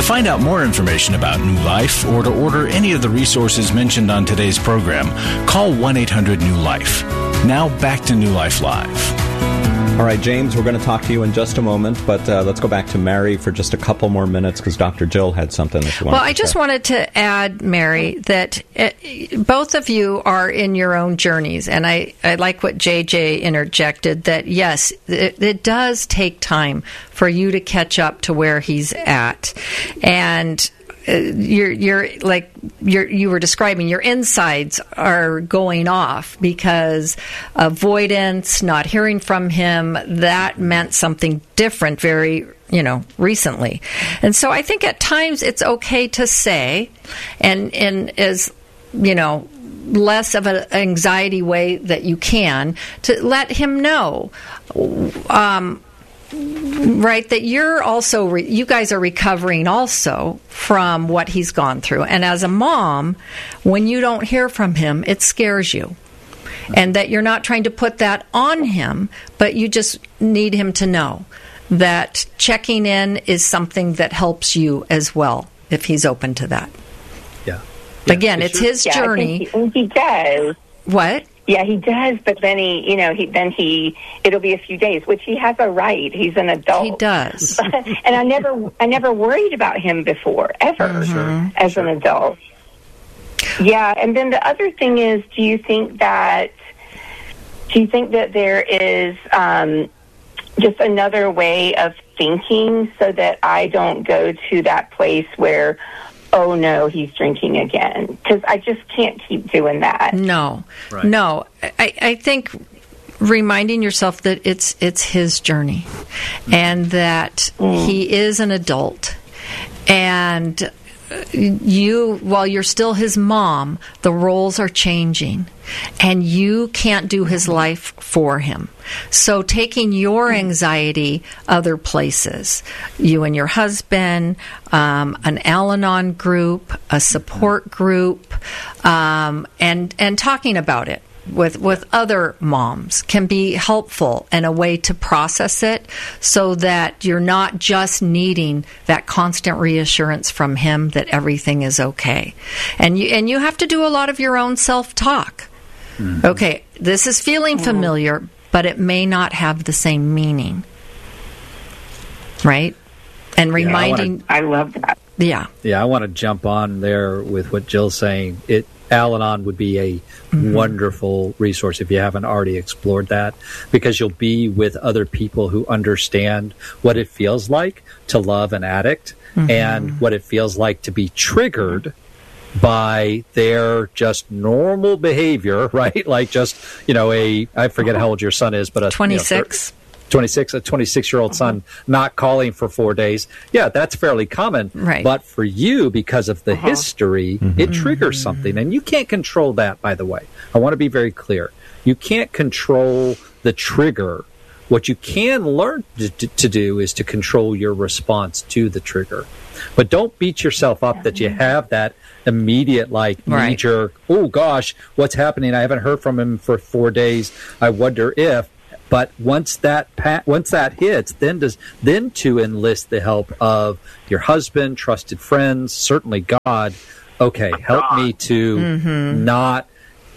find out more information about New Life or to order any of the resources mentioned on today's program, call 1-800-NEW-LIFE. Now back to New Life Live. All right, James, we're going to talk to you in just a moment, but let's go back to Mary for just a couple more minutes because Dr. Jill had something that she wanted to say. Well, I just wanted to add, Mary, that both of you are in your own journeys, and I like what JJ interjected, that yes, it does take time for you to catch up to where he's at. And you were describing, your insides are going off because avoidance, not hearing from him, that meant something different very, recently. And so I think at times it's okay to say, and as, less of an anxiety way that you can, to let him know, right, that you're also, you guys are recovering also from what he's gone through. And as a mom, when you don't hear from him, it scares you. And that you're not trying to put that on him, but you just need him to know that checking in is something that helps you as well, if he's open to that. Yeah. Again, it's his journey. I think he does. What? Yeah, he does, but then it'll be a few days, which he has a right. He's an adult. He does. And I never worried about him before, ever, as an adult. Yeah, and then the other thing is, do you think that there is just another way of thinking so that I don't go to that place where, oh no, he's drinking again? Because I just can't keep doing that. No, right. No. I think reminding yourself that it's his journey, and that he is an adult, and you, while you're still his mom, the roles are changing, and you can't do his life for him. So taking your anxiety other places, you and your husband, an Al-Anon group, a support group, and talking about it with other moms can be helpful and a way to process it, so that you're not just needing that constant reassurance from him that everything is okay. And you have to do a lot of your own self-talk. Mm-hmm. Okay, this is feeling familiar, but it may not have the same meaning. Right? And reminding... I love that. Yeah. Yeah, I want to jump on there with what Jill's saying. Al-Anon would be a wonderful resource if you haven't already explored that, because you'll be with other people who understand what it feels like to love an addict and what it feels like to be triggered by their just normal behavior, right? Like just, I forget how old your son is, but a 26. 26, a 26-year-old son not calling for 4 days. Yeah, that's fairly common. Right. But for you, because of the history, it triggers something. And you can't control that, by the way. I want to be very clear. You can't control the trigger. What you can learn to do is to control your response to the trigger. But don't beat yourself up that you have that immediate, knee-jerk, oh, gosh, what's happening? I haven't heard from him for 4 days. I wonder if. But once that hits, then to enlist the help of your husband, trusted friends, certainly God. Okay, help me to not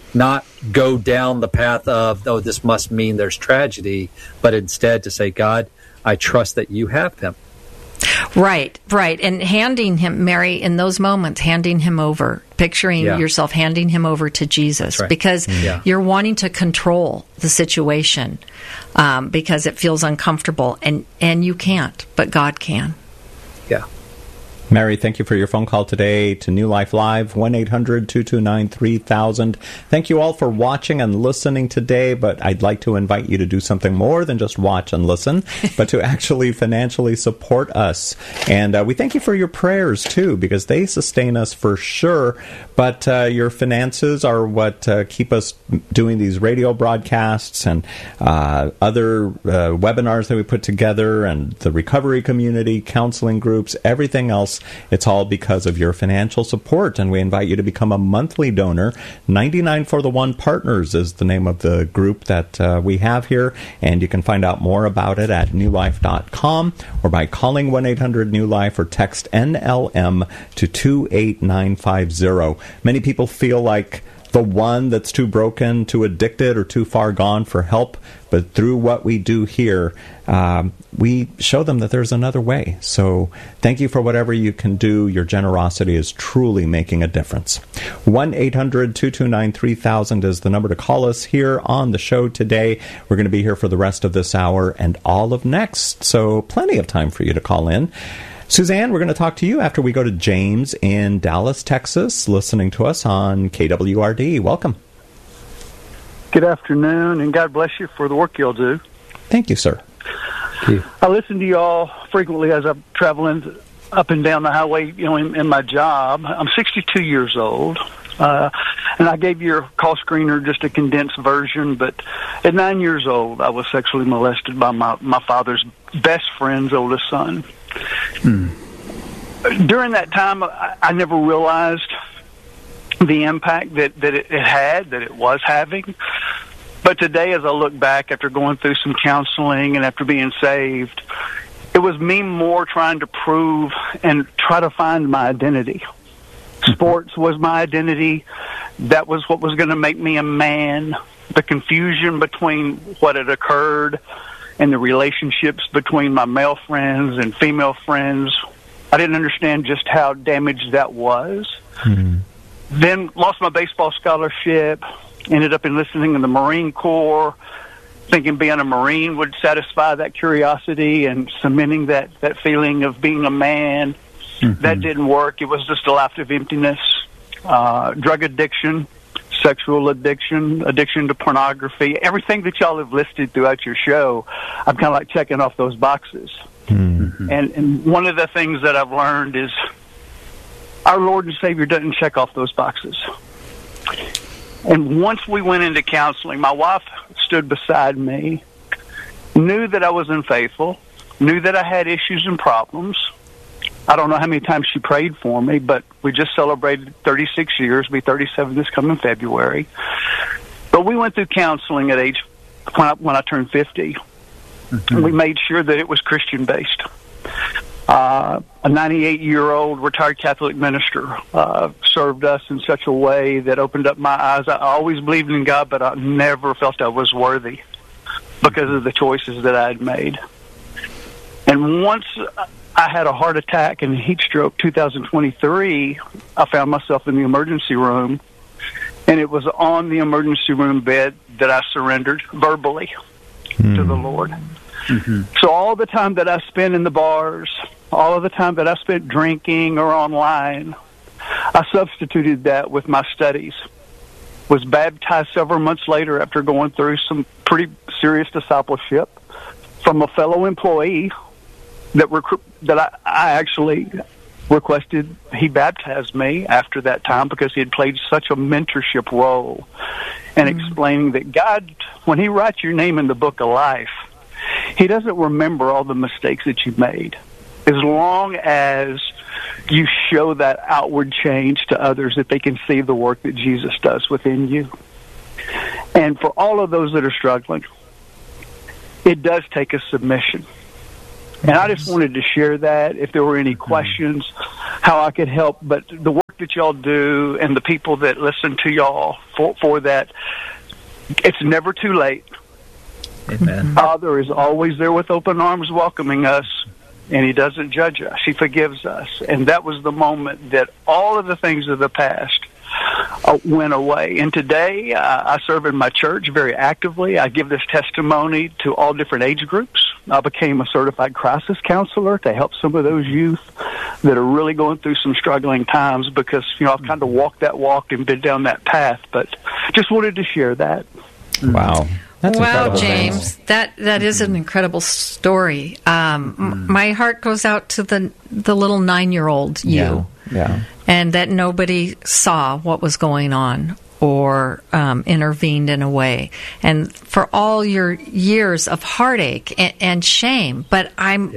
go down the path of, oh, this must mean there's tragedy, but instead to say, God, I trust that you have him. Right. And handing him, Mary, in those moments, handing him over, picturing yourself handing him over to Jesus, because you're wanting to control the situation because it feels uncomfortable, and you can't, but God can. Yeah. Mary, thank you for your phone call today to New Life Live, 1-800-229-3000. Thank you all for watching and listening today, but I'd like to invite you to do something more than just watch and listen, but to actually financially support us. And we thank you for your prayers, too, because they sustain us for sure, but your finances are what keep us doing these radio broadcasts and other webinars that we put together, and the recovery community, counseling groups, everything else us. It's all because of your financial support, and we invite you to become a monthly donor. 99 for the One Partners is the name of the group that we have here, and you can find out more about it at newlife.com or by calling 1-800-NEW-LIFE or text NLM to 28950. Many people feel like the one that's too broken, too addicted, or too far gone for help. But through what we do here, we show them that there's another way. So thank you for whatever you can do. Your generosity is truly making a difference. 1-800-229-3000 is the number to call us here on the show today. We're going to be here for the rest of this hour and all of next. So plenty of time for you to call in. Suzanne, we're going to talk to you after we go to James in Dallas, Texas, listening to us on KWRD. Welcome. Good afternoon, and God bless you for the work you'll do. Thank you, sir. Thank you. I listen to you all frequently as I'm traveling up and down the highway, in my job. I'm 62 years old, and I gave your call screener just a condensed version, but at 9 years old, I was sexually molested by my father's best friend's oldest son. During that time, I never realized the impact that it was having. But today, as I look back after going through some counseling and after being saved, it was me more trying to prove and try to find my identity. Sports was my identity. That was what was going to make me a man. The confusion between what had occurred and the relationships between my male friends and female friends, I didn't understand just how damaged that was. Mm-hmm. Then lost my baseball scholarship, ended up enlisting in the Marine Corps, thinking being a Marine would satisfy that curiosity and cementing that feeling of being a man. Mm-hmm. That didn't work. It was just a life of emptiness, drug addiction, sexual addiction to pornography, everything that y'all have listed throughout your show. I'm kind of like checking off those boxes. Mm-hmm. And one of the things that I've learned is our Lord and Savior doesn't check off those boxes. And once we went into counseling, my wife stood beside me, knew that I was unfaithful, knew that I had issues and problems. I don't know how many times she prayed for me, but we just celebrated 36 years, be 37 this coming February. But we went through counseling at age, when I turned 50. Mm-hmm. And we made sure that it was Christian-based. A 98-year-old retired Catholic minister served us in such a way that opened up my eyes. I always believed in God, but I never felt I was worthy because of the choices that I had made. And once I had a heart attack and heat stroke 2023, I found myself in the emergency room, and it was on the emergency room bed that I surrendered verbally to the Lord. Mm-hmm. So all the time that I spent in the bars, all of the time that I spent drinking or online, I substituted that with my studies. Was baptized several months later after going through some pretty serious discipleship from a fellow employee that I actually requested he baptize me after that time because he had played such a mentorship role and explaining that God, when he writes your name in the book of life, he doesn't remember all the mistakes that you made. As long as you show that outward change to others, that they can see the work that Jesus does within you. And for all of those that are struggling, it does take a submission. And I just wanted to share that, if there were any questions, how I could help. But the work that y'all do and the people that listen to y'all for that, it's never too late. Amen. Father is always there with open arms welcoming us, and he doesn't judge us. He forgives us. And that was the moment that all of the things of the past went away. And today, I serve in my church very actively. I give this testimony to all different age groups. I became a certified crisis counselor to help some of those youth that are really going through some struggling times because, I've kind of walked that walk and been down that path. But just wanted to share that. Wow. That's wow, James, that is an incredible story. My heart goes out to the little 9-year-old you, and that nobody saw what was going on or intervened in a way. And for all your years of heartache and shame, but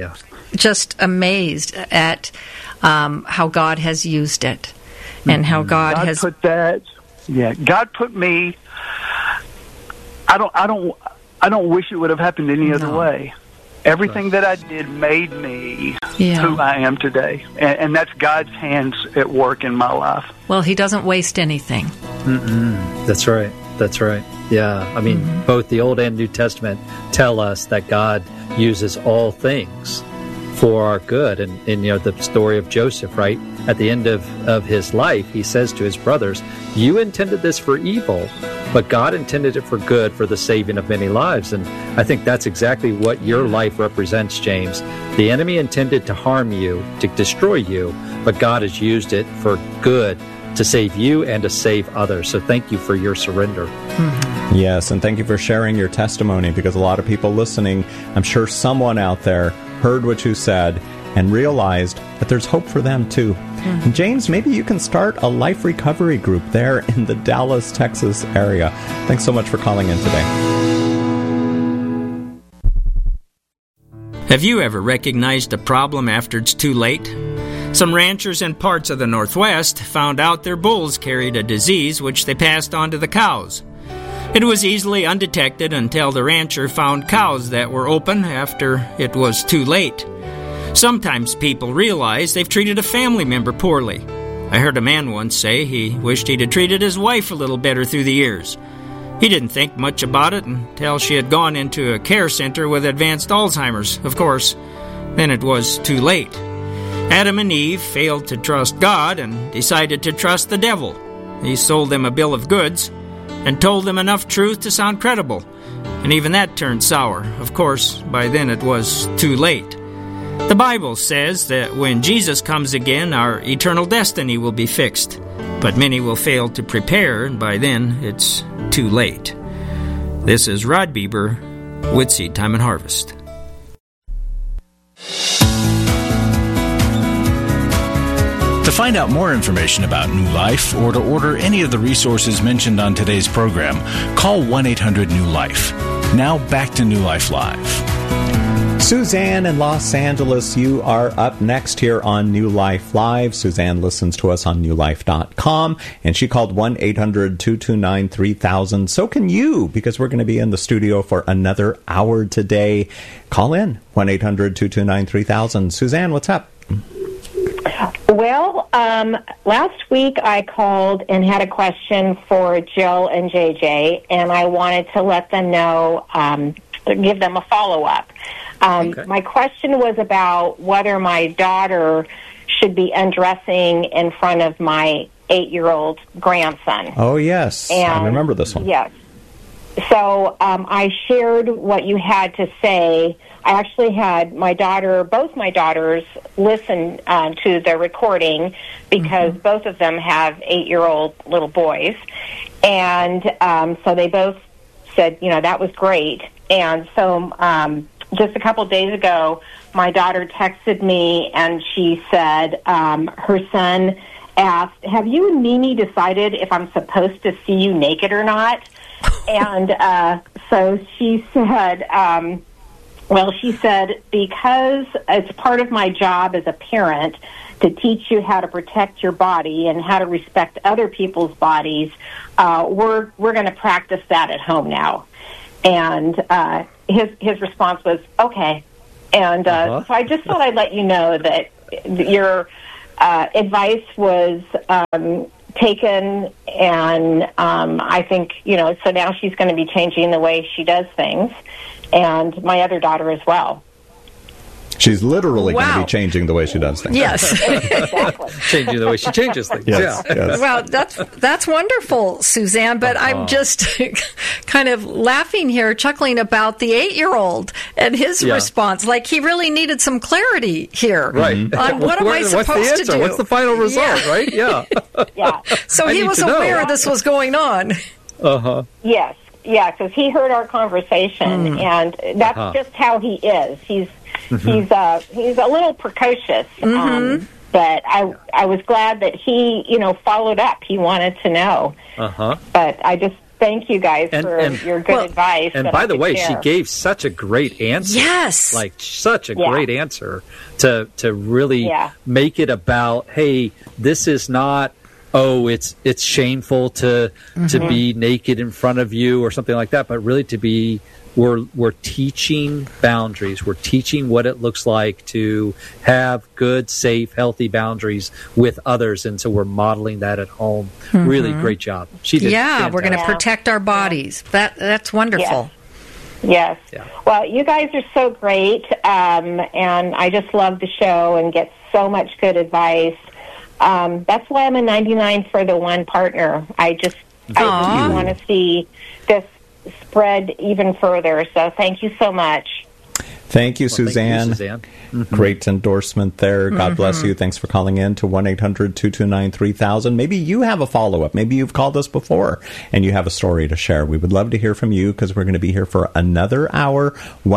just amazed at how God has used it and how God has put that. Yeah, God put me. I don't wish it would have happened any other way. Everything that I did made me who I am today, and that's God's hands at work in my life. Well, He doesn't waste anything. That's right. That's right. Yeah, I mean, both the Old and New Testament tell us that God uses all things for our good. And the story of Joseph, right? At the end of his life, he says to his brothers, you intended this for evil, but God intended it for good, for the saving of many lives. And I think that's exactly what your life represents, James. The enemy intended to harm you, to destroy you, but God has used it for good, to save you and to save others. So thank you for your surrender. Yes, and thank you for sharing your testimony, because a lot of people listening, I'm sure someone out there heard what you said and realized that there's hope for them too. And James, maybe you can start a life recovery group there in the Dallas, Texas area. Thanks so much for calling in today. Have you ever recognized a problem after it's too late? Some ranchers in parts of the Northwest found out their bulls carried a disease which they passed on to the cows. It was easily undetected until the rancher found cows that were open after it was too late. Sometimes people realize they've treated a family member poorly. I heard a man once say he wished he'd have treated his wife a little better through the years. He didn't think much about it until she had gone into a care center with advanced Alzheimer's, of course. Then it was too late. Adam and Eve failed to trust God and decided to trust the devil. He sold them a bill of goods and told them enough truth to sound credible. And even that turned sour. Of course, by then it was too late. The Bible says that when Jesus comes again, our eternal destiny will be fixed. But many will fail to prepare, and by then it's too late. This is Rod Bieber with Seed Time and Harvest. To find out more information about New Life or to order any of the resources mentioned on today's program, call 1-800-NEW-LIFE. Now back to New Life Live. Suzanne in Los Angeles, you are up next here on New Life Live. Suzanne listens to us on newlife.com, and she called 1-800-229-3000. So can you, because we're going to be in the studio for another hour today. Call in, 1-800-229-3000. Suzanne, what's up? Well, last week I called and had a question for Jill and JJ, and I wanted to let them know, give them a follow-up. Okay. My question was about whether my daughter should be undressing in front of my 8-year-old grandson. Oh, yes. I remember this one. Yes. So I shared what you had to say. I actually had both my daughters listen to the recording because both of them have 8-year-old little boys. And so they both said, that was great. And so just a couple days ago, my daughter texted me and she said her son asked, have you and Mimi decided if I'm supposed to see you naked or not? And so she said, she said, because it's part of my job as a parent to teach you how to protect your body and how to respect other people's bodies, we're going to practice that at home now. And his response was, okay. And so I just thought I'd let you know that your advice was taken, and I think, so now she's going to be changing the way she does things, and my other daughter as well. She's literally going to be changing the way she does things. Yes. Exactly. Changing the way she changes things. Yes, yeah. Yes. Well, that's wonderful, Suzanne, but I'm just kind of laughing here, chuckling about the 8-year-old and his response. Like, he really needed some clarity here. Right. On what am I supposed to do? What's the final result, right? Yeah. Yeah. So he was aware this was going on. Yes. Yeah, because he heard our conversation, and that's just how he is. He's a little precocious, but I was glad that he followed up. He wanted to know, but I just thank you guys for your good advice. And by the way, she gave such a great answer. Yes. Like such a great answer to really make it about, hey, this is not, it's shameful to be naked in front of you or something like that, but really to be, we're teaching boundaries. We're teaching what it looks like to have good, safe, healthy boundaries with others, and so we're modeling that at home. Really great job. She did. Yeah, we're going to protect our bodies. That's wonderful. Yes. Yeah. Well, you guys are so great, and I just love the show and get so much good advice. That's why I'm a 99 for the one partner. I just want to see this spread even further. So thank you so much. Thank you, Suzanne. Thank you, Suzanne. Great endorsement there. God bless you. Thanks for calling in to 1-800-229-3000. Maybe you have a follow-up. Maybe you've called us before and you have a story to share. We would love to hear from you because we're going to be here for another hour.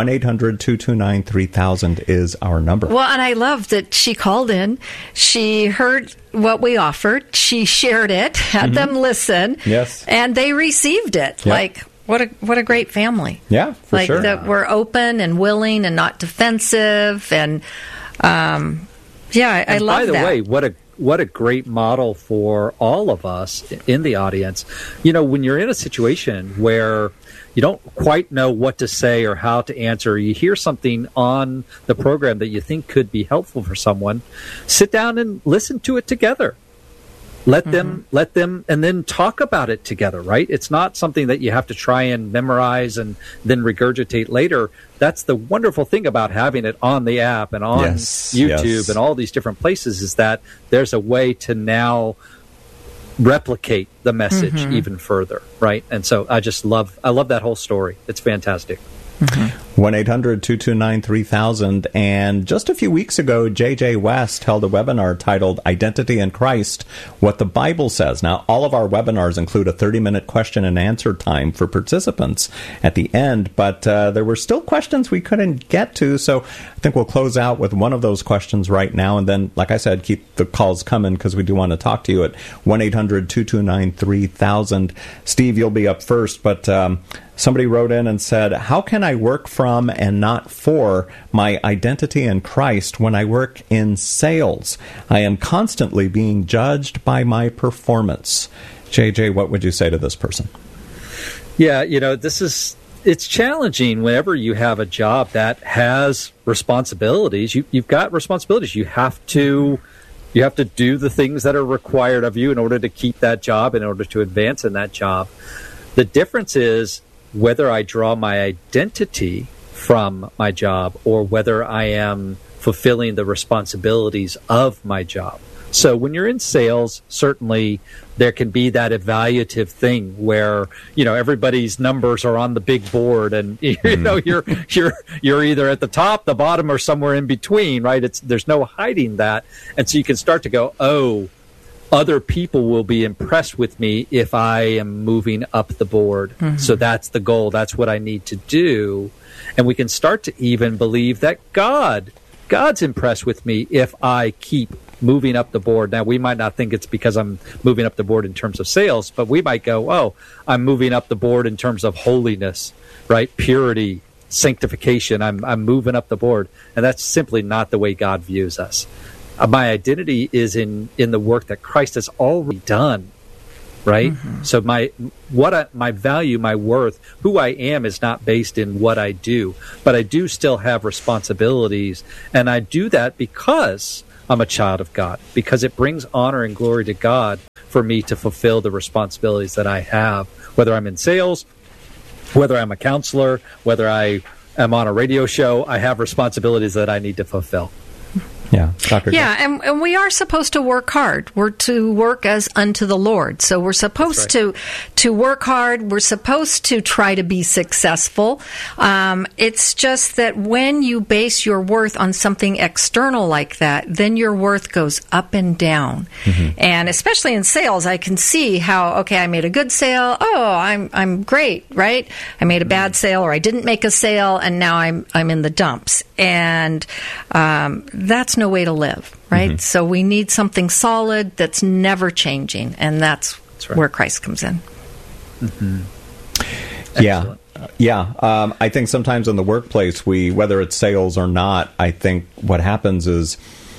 1-800-229-3000 is our number. Well, and I love that she called in. She heard what we offered. She shared it, had them listen. Yes. And they received it. Yep. Like, what a great family. Yeah, for sure. Like that we're open and willing and not defensive. And, I love that. By the way, what a great model for all of us in the audience. You know, when you're in a situation where you don't quite know what to say or how to answer, you hear something on the program that you think could be helpful for someone, sit down and listen to it together. Let them, and then talk about it together, right? It's not something that you have to try and memorize and then regurgitate later. That's the wonderful thing about having it on the app and on YouTube and all these different places, is that there's a way to now replicate the message even further, right? And so I love that whole story. It's fantastic. 1-800-229-3000. And just a few weeks ago, J.J. West held a webinar titled Identity in Christ, What the Bible Says. Now, all of our webinars include a 30-minute question and answer time for participants at the end, but there were still questions we couldn't get to, so I think we'll close out with one of those questions right now, and then, like I said, keep the calls coming because we do want to talk to you at 1-800-229-3000. Steve, you'll be up first, but somebody wrote in and said, how can I work from and not for my identity in Christ when I work in sales? I am constantly being judged by my performance. JJ, what would you say to this person? Yeah, it's challenging whenever you have a job that has responsibilities. You've got responsibilities. You have to do the things that are required of you in order to keep that job, in order to advance in that job. The difference is whether I draw my identity from my job or whether I am fulfilling the responsibilities of my job. So when you're in sales, certainly there can be that evaluative thing where, everybody's numbers are on the big board and, you're either at the top, the bottom, or somewhere in between, right? There's no hiding that. And so you can start to go, other people will be impressed with me if I am moving up the board. So that's the goal. That's what I need to do. And we can start to even believe that God's impressed with me if I keep moving up the board. Now, we might not think it's because I'm moving up the board in terms of sales, but we might go, I'm moving up the board in terms of holiness, right? Purity, sanctification. I'm moving up the board. And that's simply not the way God views us. My identity is in the work that Christ has already done, right? So my value, my worth, who I am is not based in what I do, but I do still have responsibilities, and I do that because I'm a child of God, because it brings honor and glory to God for me to fulfill the responsibilities that I have, whether I'm in sales, whether I'm a counselor, whether I am on a radio show. I have responsibilities that I need to fulfill. Yeah, Dr. And we are supposed to work hard. We're to work as unto the Lord. So we're supposed to work hard. We're supposed to try to be successful. It's just that when you base your worth on something external like that, then your worth goes up and down. And especially in sales, I can see how, I made a good sale. I'm great, right? I made a bad sale, or I didn't make a sale, and now I'm in the dumps. And that's no way to live, right? So we need something solid that's never changing, and that's where Christ comes in. Yeah. Yeah. I think sometimes in the workplace, whether it's sales or not, I think what happens is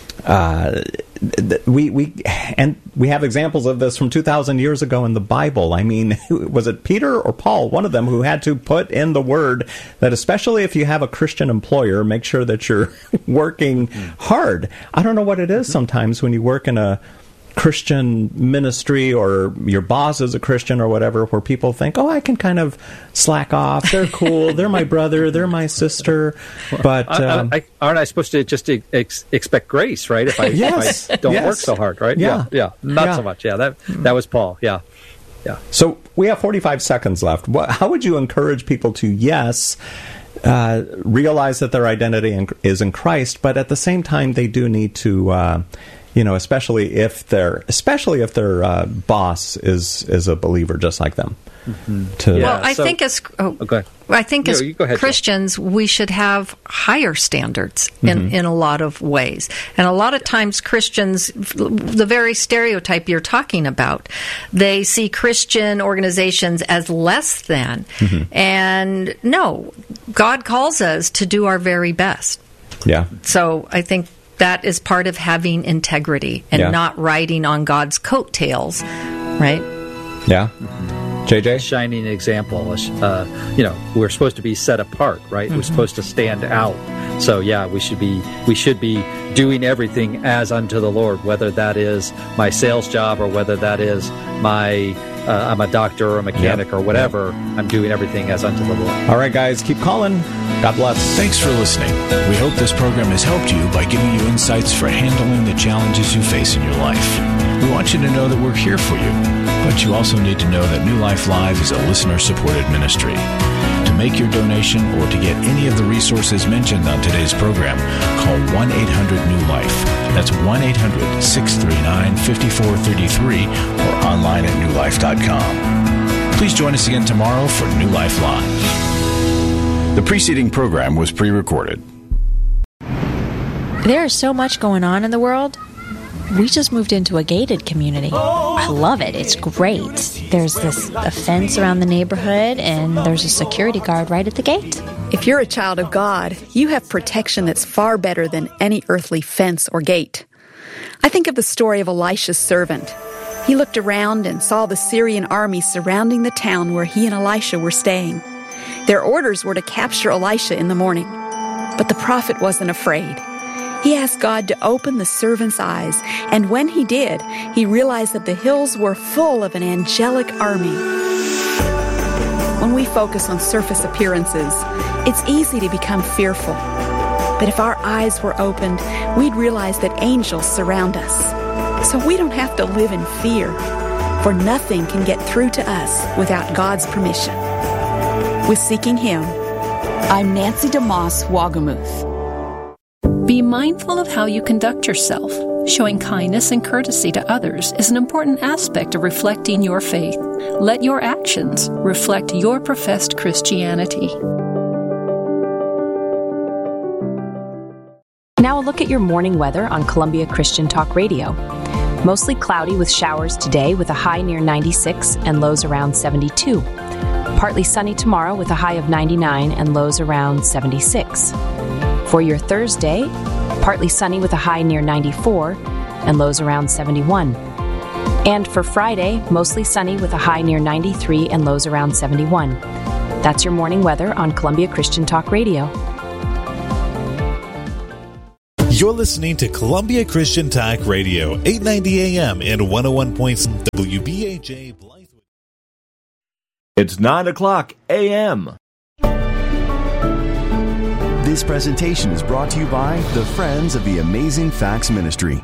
we have examples of this from 2,000 years ago in the Bible. I mean, was it Peter or Paul, one of them, who had to put in the word that especially if you have a Christian employer, make sure that you're working hard. I don't know what it is sometimes when you work in a Christian ministry or your boss is a Christian or whatever, where people think, oh, I can kind of slack off. They're cool. They're my brother. They're my sister. But aren't I supposed to just expect grace, right? If I don't work so hard, right? Yeah. Not so much. Yeah, that was Paul. Yeah. So we have 45 seconds left. How would you encourage people to, realize that their identity is in Christ, but at the same time they do need to especially if their boss is a believer just like them. I think as Christians, we should have higher standards in a lot of ways. And a lot of times Christians, the very stereotype you're talking about, they see Christian organizations as less than. And no, God calls us to do our very best. Yeah. So I think that is part of having integrity and not riding on God's coattails, right? Yeah. JJ? Shining example. We're supposed to be set apart, right? We're supposed to stand out. So we should be doing everything as unto the Lord, whether that is my sales job or whether that is I'm a doctor or a mechanic or whatever. I'm doing everything as unto the Lord. All right, guys, keep calling. God bless. Thanks for listening. We hope this program has helped you by giving you insights for handling the challenges you face in your life. We want you to know that we're here for you, but you also need to know that New Life Live is a listener-supported ministry. To make your donation or to get any of the resources mentioned on today's program, call 1-800-NEW-LIFE. That's 1-800-639-5433 or online at newlife.com. Please join us again tomorrow for New Life Live. The preceding program was pre-recorded. There is so much going on in the world. We just moved into a gated community. I love it. It's great. There's a fence around the neighborhood, and there's a security guard right at the gate. If you're a child of God, you have protection that's far better than any earthly fence or gate. I think of the story of Elisha's servant. He looked around and saw the Syrian army surrounding the town where he and Elisha were staying. Their orders were to capture Elisha in the morning. But the prophet wasn't afraid. He asked God to open the servant's eyes, and when he did, he realized that the hills were full of an angelic army. When we focus on surface appearances, it's easy to become fearful. But if our eyes were opened, we'd realize that angels surround us. So we don't have to live in fear, for nothing can get through to us without God's permission. With Seeking Him, I'm Nancy DeMoss Wagamuth. Be mindful of how you conduct yourself. Showing kindness and courtesy to others is an important aspect of reflecting your faith. Let your actions reflect your professed Christianity. Now a look at your morning weather on Columbia Christian Talk Radio. Mostly cloudy with showers today with a high near 96 and lows around 72. Partly sunny tomorrow with a high of 99 and lows around 76. For your Thursday, partly sunny with a high near 94 and lows around 71. And for Friday, mostly sunny with a high near 93 and lows around 71. That's your morning weather on Columbia Christian Talk Radio. You're listening to Columbia Christian Talk Radio, 890 AM and 101.7 WBHA Blythewood. It's 9:00 a.m. This presentation is brought to you by the Friends of the Amazing Facts Ministry.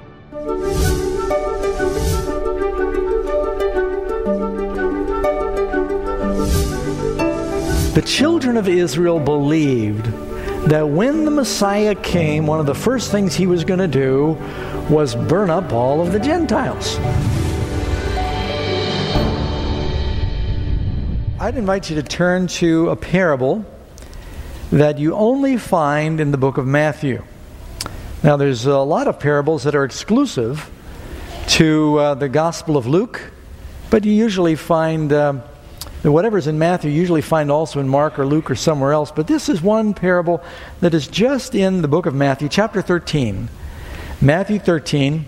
The children of Israel believed that when the Messiah came, one of the first things he was going to do was burn up all of the Gentiles. I'd invite you to turn to a parable that you only find in the book of Matthew. Now, there's a lot of parables that are exclusive to the Gospel of Luke, but you usually find Whatever's in Matthew, you usually find also in Mark or Luke or somewhere else. But this is one parable that is just in the book of Matthew, chapter 13. Matthew 13.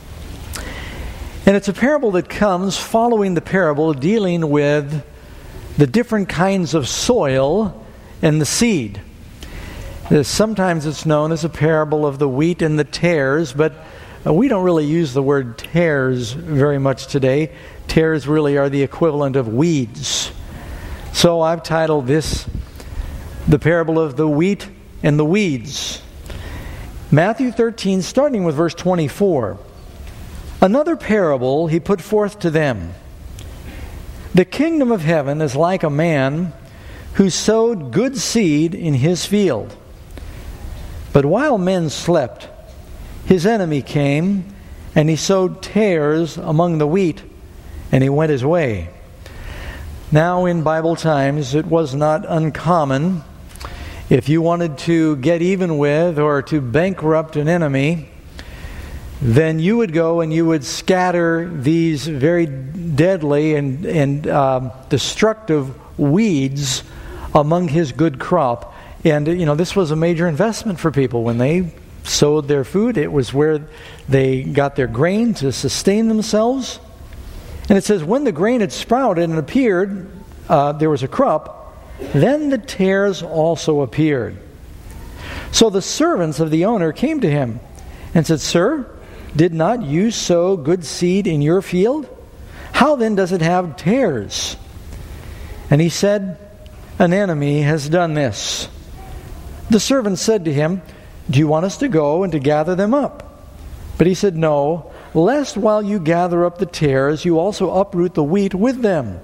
And it's a parable that comes following the parable dealing with the different kinds of soil and the seed. Sometimes it's known as a parable of the wheat and the tares, but we don't really use the word tares very much today. Tares really are the equivalent of weeds. So I've titled this the parable of the wheat and the weeds. Matthew 13, starting with verse 24. Another parable he put forth to them. The kingdom of heaven is like a man who sowed good seed in his field. But while men slept, his enemy came, and he sowed tares among the wheat, and he went his way. Now, in Bible times, it was not uncommon, if you wanted to get even with or to bankrupt an enemy, then you would go and you would scatter these very deadly and destructive weeds among his good crop. And, this was a major investment for people. When they sowed their food, it was where they got their grain to sustain themselves. And it says, when the grain had sprouted and appeared, there was a crop, then the tares also appeared. So the servants of the owner came to him and said, Sir, did not you sow good seed in your field? How then does it have tares? And he said, An enemy has done this. The servant said to him, Do you want us to go and to gather them up? But he said, No, lest while you gather up the tares, you also uproot the wheat with them.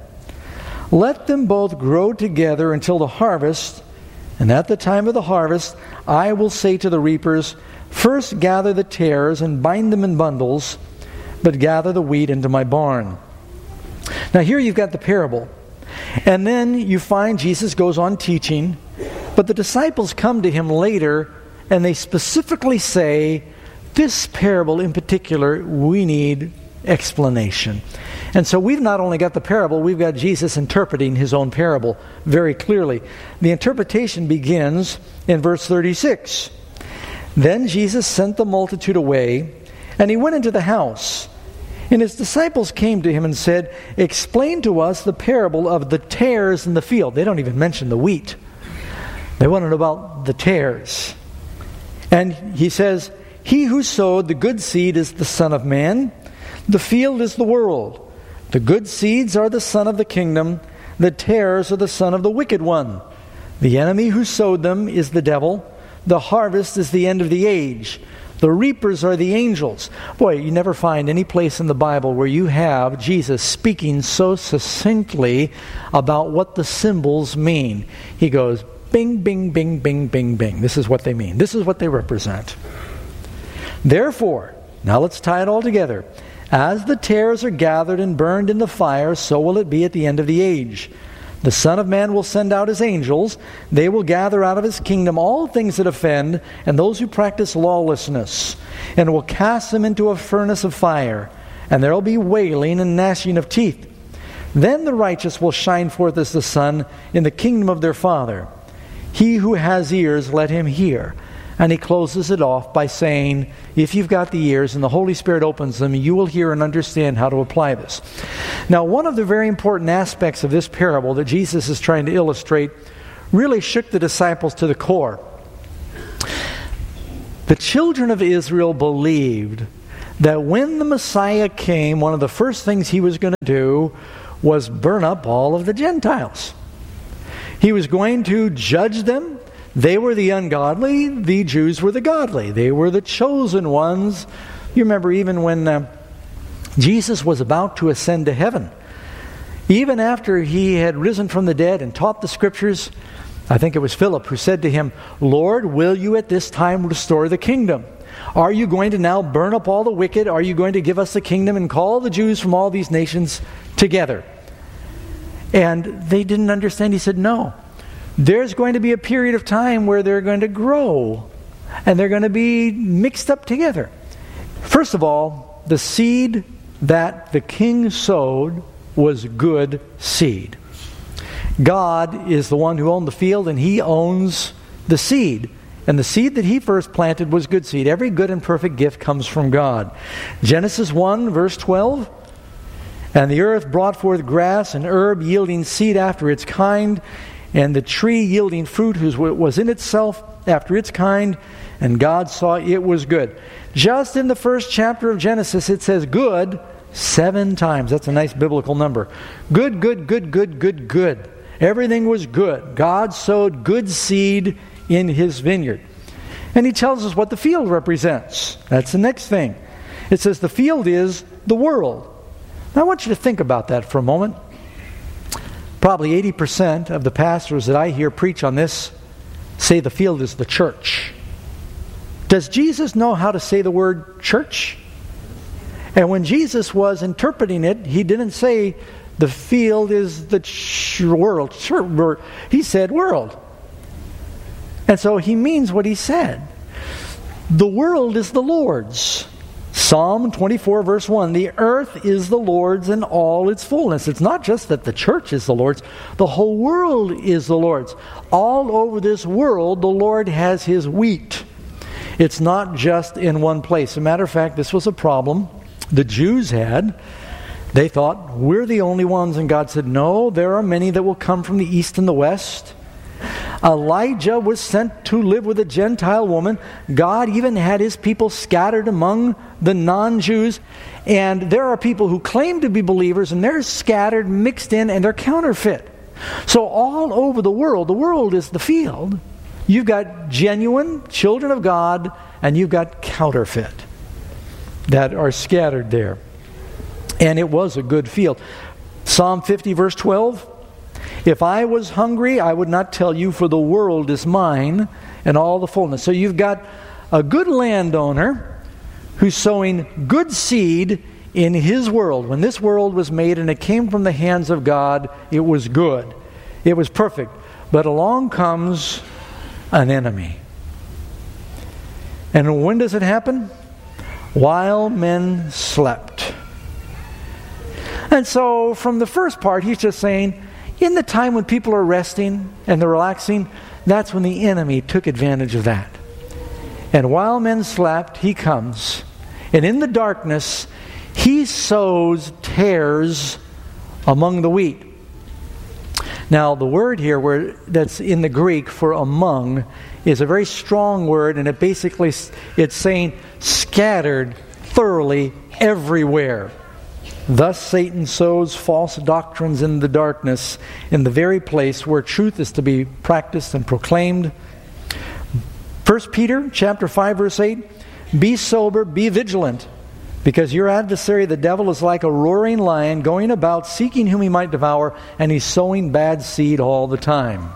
Let them both grow together until the harvest, and at the time of the harvest, I will say to the reapers, First gather the tares and bind them in bundles, but gather the wheat into my barn. Now here you've got the parable. And then you find Jesus goes on teaching, but the disciples come to him later, and they specifically say, this parable in particular, we need explanation. And so we've not only got the parable, we've got Jesus interpreting his own parable very clearly. The interpretation begins in verse 36. Then Jesus sent the multitude away, and he went into the house. And his disciples came to him and said, Explain to us the parable of the tares in the field. They don't even mention the wheat. They want to know about the tares. And he says, He who sowed the good seed is the Son of Man. The field is the world. The good seeds are the son of the kingdom. The tares are the son of the wicked one. The enemy who sowed them is the devil. The harvest is the end of the age. The reapers are the angels. Boy, you never find any place in the Bible where you have Jesus speaking so succinctly about what the symbols mean. He goes, bing, bing, bing, bing, bing, bing. This is what they mean. This is what they represent. Therefore, now let's tie it all together. As the tares are gathered and burned in the fire, so will it be at the end of the age. The Son of Man will send out his angels. They will gather out of his kingdom all things that offend and those who practice lawlessness, and will cast them into a furnace of fire. And there will be wailing and gnashing of teeth. Then the righteous will shine forth as the sun in the kingdom of their Father. He who has ears, let him hear. And he closes it off by saying, if you've got the ears and the Holy Spirit opens them, you will hear and understand how to apply this. Now, one of the very important aspects of this parable that Jesus is trying to illustrate really shook the disciples to the core. The children of Israel believed that when the Messiah came, one of the first things he was going to do was burn up all of the Gentiles. He was going to judge them. They were the ungodly, the Jews were the godly. They were the chosen ones. You remember even when Jesus was about to ascend to heaven, even after he had risen from the dead and taught the Scriptures, I think it was Philip who said to him, Lord, will you at this time restore the kingdom? Are you going to now burn up all the wicked? Are you going to give us the kingdom and call the Jews from all these nations together? And they didn't understand. He said, no. There's going to be a period of time where they're going to grow and they're going to be mixed up together. First of all, the seed that the king sowed was good seed. God is the one who owned the field, and He owns the seed. And the seed that He first planted was good seed. Every good and perfect gift comes from God. Genesis 1, verse 12. And the earth brought forth grass and herb, yielding seed after its kind, and the tree yielding fruit whose was in itself after its kind. And God saw it was good. Just in the first chapter of Genesis, it says good 7 times. That's a nice biblical number. Good, good, good, good, good, good. Everything was good. God sowed good seed in His vineyard. And He tells us what the field represents. That's the next thing. It says the field is the world. Now I want you to think about that for a moment. Probably 80% of the pastors that I hear preach on this say the field is the church. Does Jesus know how to say the word church? And when Jesus was interpreting it, He didn't say the field is the world. He said world. And so He means what He said. The world is the Lord's. Psalm 24 verse 1, the earth is the Lord's and all its fullness. It's not just that the church is the Lord's, the whole world is the Lord's. All over this world, the Lord has His wheat. It's not just in one place. As a matter of fact, this was a problem the Jews had. They thought, we're the only ones. And God said, no, there are many that will come from the east and the west. Elijah was sent to live with a Gentile woman. God even had His people scattered among the non-Jews. And there are people who claim to be believers, and they're scattered, mixed in, and they're counterfeit. So all over the world is the field. You've got genuine children of God, and you've got counterfeit that are scattered there. And it was a good field. Psalm 50 verse 12, if I was hungry, I would not tell you, for the world is mine and all the fullness. So you've got a good landowner who's sowing good seed in his world. When this world was made and it came from the hands of God, it was good. It was perfect. But along comes an enemy. And when does it happen? While men slept. And so from the first part, he's just saying, in the time when people are resting and they're relaxing, that's when the enemy took advantage of that. And while men slept, he comes. And in the darkness, he sows tares among the wheat. Now, the word here that's in the Greek for among is a very strong word, and it's saying scattered thoroughly everywhere. Thus Satan sows false doctrines in the darkness, in the very place where truth is to be practiced and proclaimed. 1 Peter chapter 5 verse 8, be sober, be vigilant, because your adversary the devil is like a roaring lion going about seeking whom he might devour, and he's sowing bad seed all the time.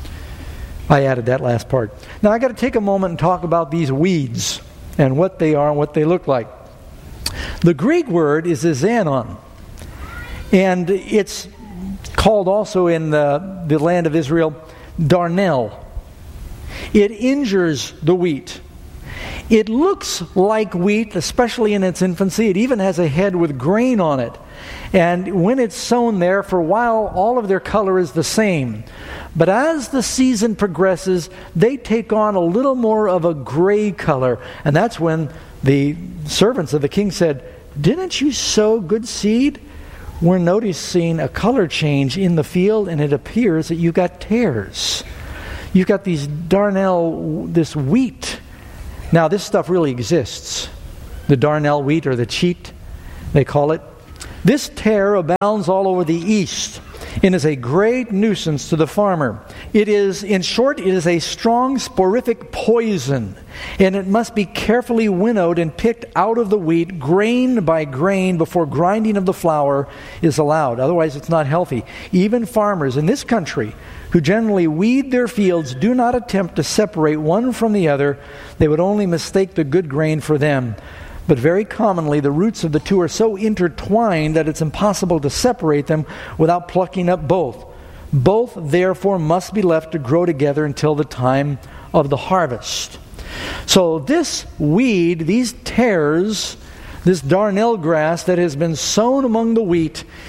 I added that last part. Now I got to take a moment and talk about these weeds and what they are and what they look like. The Greek word is zanon, and it's called also in the land of Israel darnel. It injures the wheat. It looks like wheat, especially in its infancy. It even has a head with grain on it. And when it's sown there, for a while, all of their color is the same. But as the season progresses, they take on a little more of a gray color. And that's when the servants of the king said, didn't you sow good seed? We're noticing a color change in the field, and it appears that you've got tares. You've got these darnel, this wheat. Now, this stuff really exists. The darnel wheat, or the cheat, they call it. This tare abounds all over the east and is a great nuisance to the farmer. It is, in short, it is a strong sporific poison, and it must be carefully winnowed and picked out of the wheat, grain by grain, before grinding of the flour is allowed. Otherwise, it's not healthy. Even farmers in this country, who generally weed their fields, do not attempt to separate one from the other. They would only mistake the good grain for them. But very commonly, the roots of the two are so intertwined that it's impossible to separate them without plucking up both. Both, therefore, must be left to grow together until the time of the harvest. So this weed, these tares, this darnel grass that has been sown among the wheat,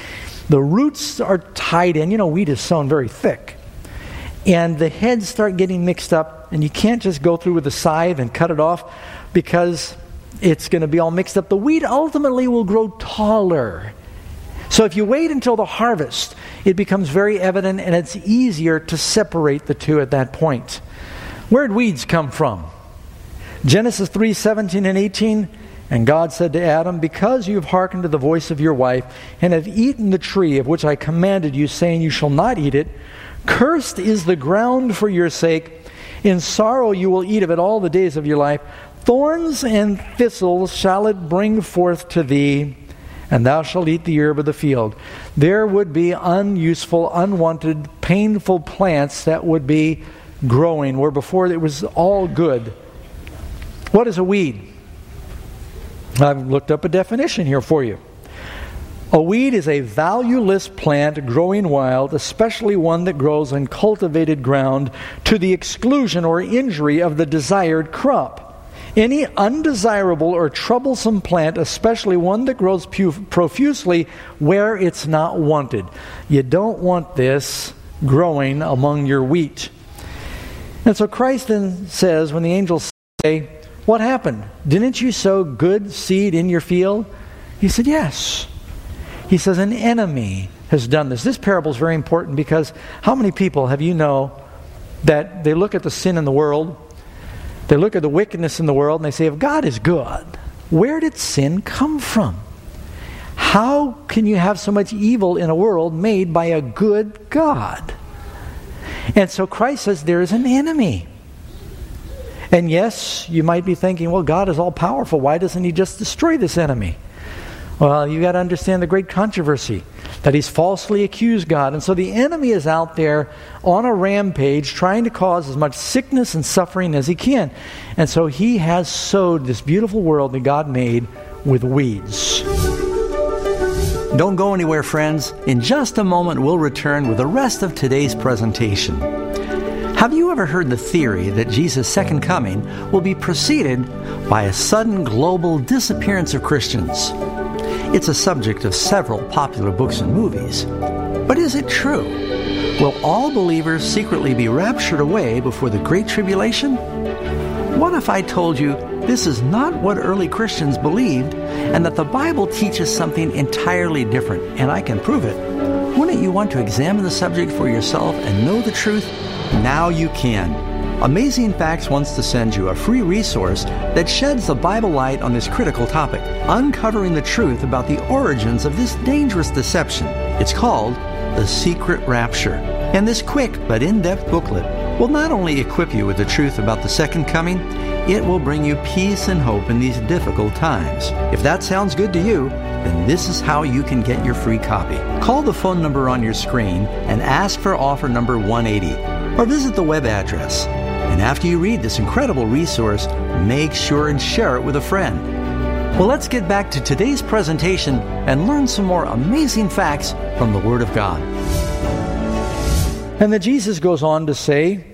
The roots are tied in. You know, wheat is sown very thick. And the heads start getting mixed up, and you can't just go through with a scythe and cut it off because it's going to be all mixed up. The wheat ultimately will grow taller. So if you wait until the harvest, it becomes very evident, and it's easier to separate the two at that point. Where'd weeds come from? Genesis 3:17 and 18, and God said to Adam, because you have hearkened to the voice of your wife, and have eaten the tree of which I commanded you, saying, you shall not eat it, cursed is the ground for your sake. In sorrow you will eat of it all the days of your life. Thorns and thistles shall it bring forth to thee, and thou shalt eat the herb of the field. There would be unuseful, unwanted, painful plants that would be growing, where before it was all good. What is a weed? I've looked up a definition here for you. A weed is a valueless plant growing wild, especially one that grows on cultivated ground to the exclusion or injury of the desired crop. Any undesirable or troublesome plant, especially one that grows profusely where it's not wanted. You don't want this growing among your wheat. And so Christ then says, when the angels say, what happened? Didn't you sow good seed in your field? He said, yes. He says, an enemy has done this. This parable is very important because how many people have you know that they look at the sin in the world, they look at the wickedness in the world, and they say, if God is good, where did sin come from? How can you have so much evil in a world made by a good God? And so Christ says there is an enemy. And yes, you might be thinking, well, God is all powerful. Why doesn't he just destroy this enemy? Well, you got to understand the great controversy that he's falsely accused God. And so the enemy is out there on a rampage trying to cause as much sickness and suffering as he can. And so he has sowed this beautiful world that God made with weeds. Don't go anywhere, friends. In just a moment, we'll return with the rest of today's presentation. Have you ever heard the theory that Jesus' second coming will be preceded by a sudden global disappearance of Christians? It's a subject of several popular books and movies. But is it true? Will all believers secretly be raptured away before the Great Tribulation? What if I told you this is not what early Christians believed, and that the Bible teaches something entirely different, and I can prove it? Wouldn't you want to examine the subject for yourself and know the truth? Now you can. Amazing Facts wants to send you a free resource that sheds the Bible light on this critical topic, uncovering the truth about the origins of this dangerous deception. It's called The Secret Rapture. And this quick but in-depth booklet will not only equip you with the truth about the second coming, it will bring you peace and hope in these difficult times. If that sounds good to you, then this is how you can get your free copy. Call the phone number on your screen and ask for offer number 180, or visit the web address. And after you read this incredible resource, make sure and share it with a friend. Well, let's get back to today's presentation and learn some more amazing facts from the Word of God. And then Jesus goes on to say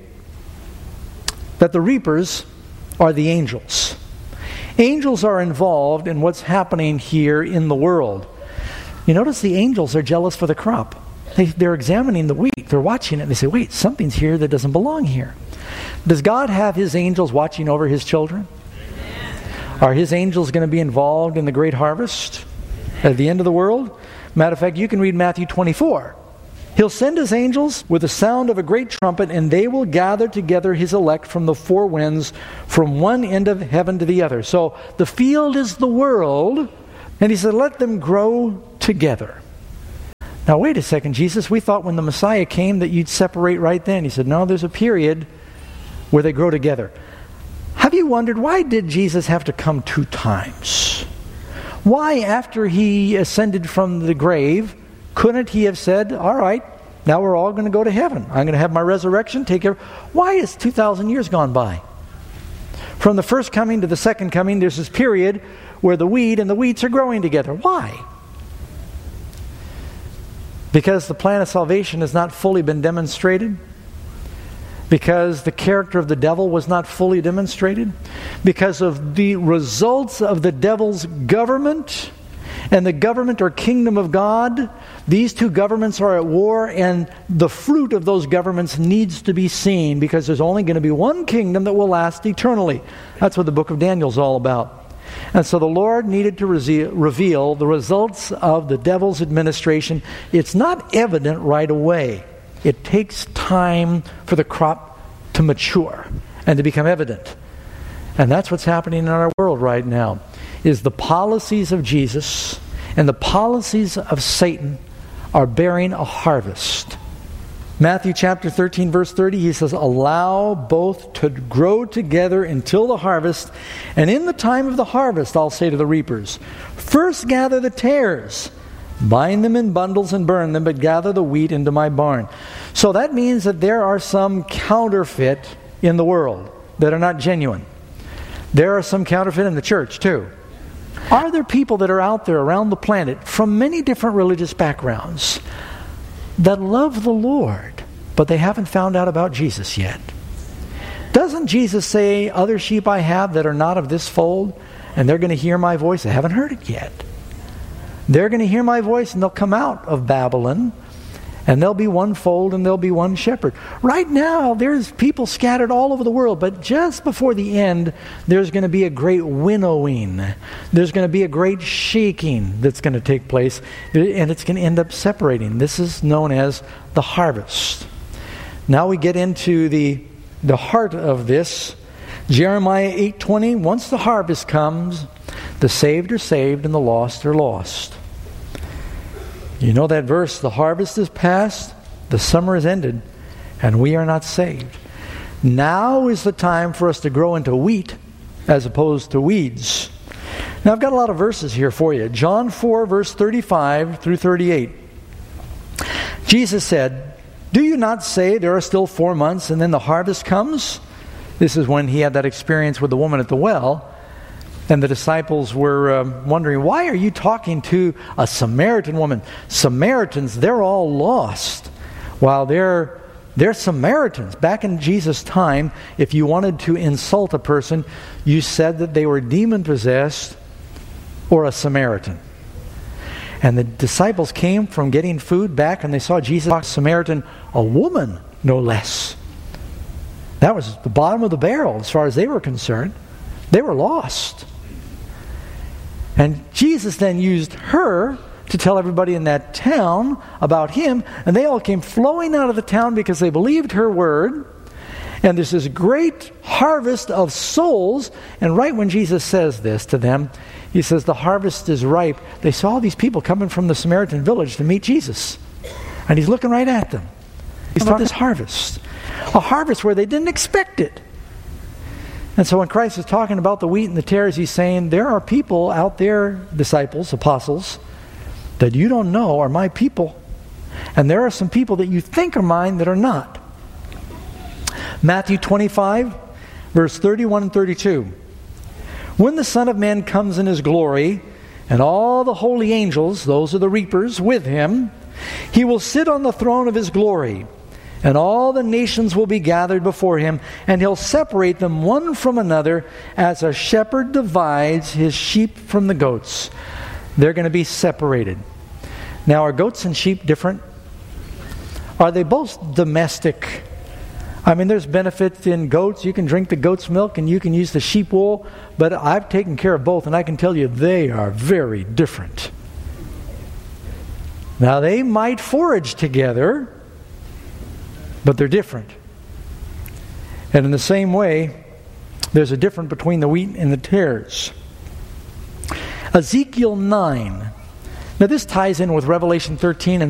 that the reapers are the angels. Angels are involved in what's happening here in the world. You notice the angels are jealous for the crop. They're examining the wheat. They're watching it and they say, wait, something's here that doesn't belong here. Does God have his angels watching over his children? Are his angels going to be involved in the great harvest at the end of the world? Matter of fact, you can read Matthew 24. He'll send his angels with the sound of a great trumpet, and they will gather together his elect from the four winds, from one end of heaven to the other. So the field is the world, and he said, let them grow together. Now wait a second, Jesus, we thought when the Messiah came that you'd separate right then. He said, no, there's a period where they grow together. Have you wondered, why did Jesus have to come 2 times? Why, after he ascended from the grave, couldn't he have said, all right, now we're all going to go to heaven. I'm going to have my resurrection, take care. Why is 2,000 years gone by? From the first coming to the second coming, there's this period where the weed and the wheats are growing together. Why? Because the plan of salvation has not fully been demonstrated? Because the character of the devil was not fully demonstrated? Because of the results of the devil's government and the government or kingdom of God. These two governments are at war, and the fruit of those governments needs to be seen, because there's only going to be one kingdom that will last eternally. That's what the book of Daniel is all about. And so the Lord needed to reveal the results of the devil's administration. It's not evident right away. It takes time for the crop to mature and to become evident. And that's what's happening in our world right now, is the policies of Jesus and the policies of Satan are bearing a harvest. Matthew chapter 13, verse 30, he says, "Allow both to grow together until the harvest, and in the time of the harvest, I'll say to the reapers, first gather the tares, bind them in bundles and burn them, but gather the wheat into my barn." So that means that there are some counterfeit in the world that are not genuine. There are some counterfeit in the church too. Are there people that are out there around the planet from many different religious backgrounds that love the Lord, but they haven't found out about Jesus yet? Doesn't Jesus say, "Other sheep I have that are not of this fold, and they're going to hear my voice"? They haven't heard it yet. They're going to hear my voice, and they'll come out of Babylon, and there'll be one fold and there'll be one shepherd. Right now, there's people scattered all over the world, but just before the end, there's going to be a great winnowing. There's going to be a great shaking that's going to take place, and it's going to end up separating. This is known as the harvest. Now we get into the heart of this. Jeremiah 8:20, once the harvest comes, the saved are saved and the lost are lost. You know that verse, the harvest is past, the summer is ended, and we are not saved. Now is the time for us to grow into wheat as opposed to weeds. Now I've got a lot of verses here for you. John 4, verse 35 through 38. Jesus said, "Do you not say there are still 4 months and then the harvest comes?" This is when he had that experience with the woman at the well. And the disciples were wondering, why are you talking to a Samaritan woman? Samaritans, they're all lost. While they're Samaritans. Back in Jesus' time, if you wanted to insult a person, you said that they were demon-possessed or a Samaritan. And the disciples came from getting food back, and they saw Jesus, a Samaritan, a woman, no less. That was the bottom of the barrel as far as they were concerned. They were lost. And Jesus then used her to tell everybody in that town about him, and they all came flowing out of the town because they believed her word. And there's this great harvest of souls, and right when Jesus says this to them, he says, the harvest is ripe. They saw all these people coming from the Samaritan village to meet Jesus. And he's looking right at them. He's talking about this harvest. A harvest where they didn't expect it. And so when Christ is talking about the wheat and the tares, he's saying, there are people out there, disciples, apostles, that you don't know are my people. And there are some people that you think are mine that are not. Matthew 25, verse 31 and 32. When the Son of Man comes in his glory, and all the holy angels, those are the reapers, with him, he will sit on the throne of his glory. And all the nations will be gathered before him, and he'll separate them one from another as a shepherd divides his sheep from the goats. They're going to be separated. Now, are goats and sheep different? Are they both domestic? I mean, there's benefit in goats. You can drink the goat's milk and you can use the sheep wool, but I've taken care of both, and I can tell you they are very different. Now, they might forage together, but they're different. And in the same way, there's a difference between the wheat and the tares. Ezekiel 9. Now this ties in with Revelation 13 and